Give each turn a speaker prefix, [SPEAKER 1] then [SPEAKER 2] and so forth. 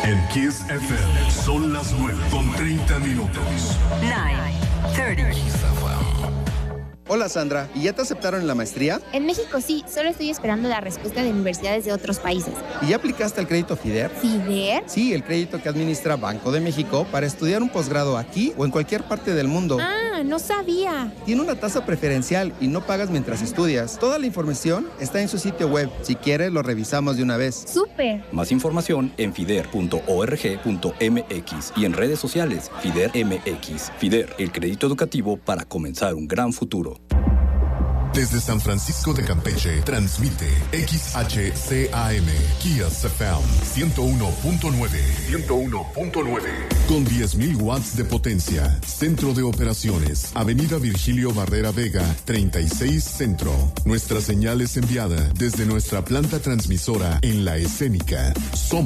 [SPEAKER 1] En Kiss FM son las 9:30.
[SPEAKER 2] 9:30.
[SPEAKER 3] Hola Sandra, ¿y ya te aceptaron en la maestría?
[SPEAKER 4] En México sí, solo estoy esperando la respuesta de universidades de otros países.
[SPEAKER 3] ¿Y ya aplicaste al crédito FIDER?
[SPEAKER 4] ¿FIDER?
[SPEAKER 3] Sí, el crédito que administra Banco de México para estudiar un posgrado aquí o en cualquier parte del mundo.
[SPEAKER 4] Ah, no sabía.
[SPEAKER 3] Tiene una tasa preferencial y no pagas mientras estudias. Toda la información está en su sitio web. Si quieres, lo revisamos de una vez.
[SPEAKER 4] ¡Súper!
[SPEAKER 5] Más información en fider.org.mx y en redes sociales FIDER MX. FIDER, el crédito educativo para comenzar un gran futuro.
[SPEAKER 1] Desde San Francisco de Campeche, transmite XHCAM, Kiss FM 101.9. Con 10.000 watts de potencia. Centro de operaciones. Avenida Virgilio Barrera Vega, 36 Centro. Nuestra señal es enviada desde nuestra planta transmisora en La Escénica. Somos